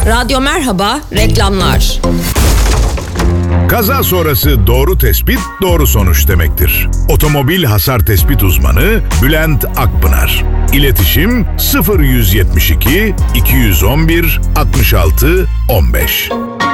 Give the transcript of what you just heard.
Radyo Merhaba, reklamlar. Kaza sonrası doğru tespit, doğru sonuç demektir. Otomobil hasar tespit uzmanı Bülent Akpınar. İletişim 0172 211 66 15.